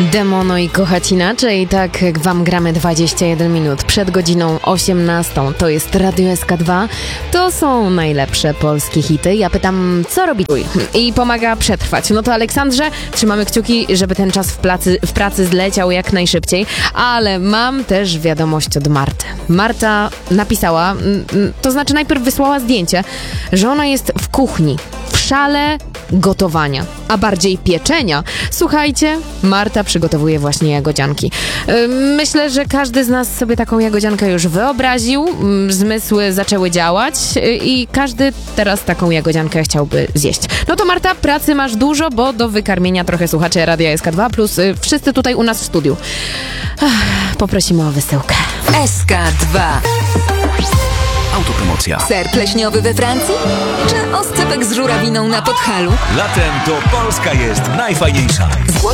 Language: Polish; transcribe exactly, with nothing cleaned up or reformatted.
Demono i kochać inaczej, tak jak wam gramy dwadzieścia jeden minut przed godziną osiemnastą. To jest Radio S K dwa, to są najlepsze polskie hity. Ja pytam, co robi i pomaga przetrwać. No to Aleksandrze, trzymamy kciuki, żeby ten czas w pracy, w pracy zleciał jak najszybciej, ale mam też wiadomość od Marty. Marta napisała, to znaczy najpierw wysłała zdjęcie, że ona jest w kuchni, w szale gotowania, a bardziej pieczenia. Słuchajcie, Marta przygotowuje właśnie jagodzianki. Myślę, że każdy z nas sobie taką jagodziankę już wyobraził, zmysły zaczęły działać i każdy teraz taką jagodziankę chciałby zjeść. No to Marta, pracy masz dużo, bo do wykarmienia trochę słuchaczy Radia S K dwa plus wszyscy tutaj u nas w studiu. Poprosimy o wysyłkę. S K dwa. Autopromocja. Ser pleśniowy we Francji? Czy oscypek z żurawiną na Podhalu? Latem to Polska jest najfajniejsza.